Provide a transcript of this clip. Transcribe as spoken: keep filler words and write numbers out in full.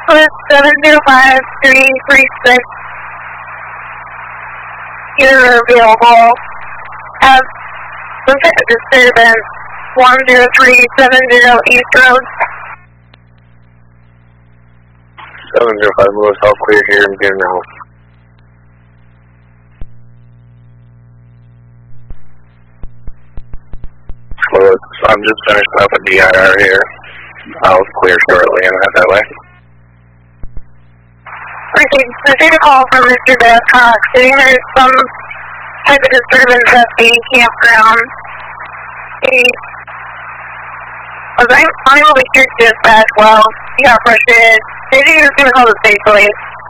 Southwest seven zero five three three six. Either available. Have the disturbance one zero three seven zero East Road. seven zero five Lewis, all clear here and good now. Lewis, I'm just finishing up a D I R here. I'll clear shortly and head that way. Received, received a call from Mister Babcock saying there's some type of disturbance at the campground. He was unable to hear dispatch well. He got frustrated. Maybe he was going to call the state police.